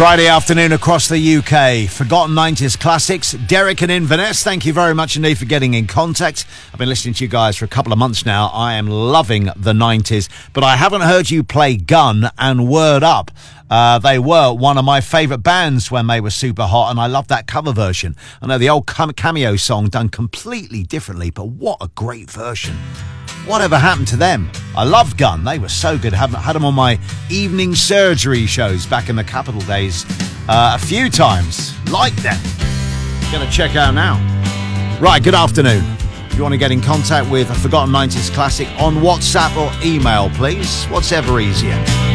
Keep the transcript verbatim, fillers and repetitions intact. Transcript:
Friday afternoon across the U K. Forgotten nineties classics. Derek and Inverness, thank you very much indeed for getting in contact. I've been listening to you guys for a couple of months now. I am loving the nineties, but I haven't heard you play Gun and Word Up. Uh, they were one of my favourite bands when they were super hot, and I love that cover version. I know the old Cameo song done completely differently, but what a great version. Whatever happened to them? I loved Gun. They were so good. Had, had them on my evening surgery shows back in the Capital days uh, a few times. Like them. Gonna check out now. Right, good afternoon. If you want to get in contact with a Forgotten nineties classic on WhatsApp or email, please. What's ever easier?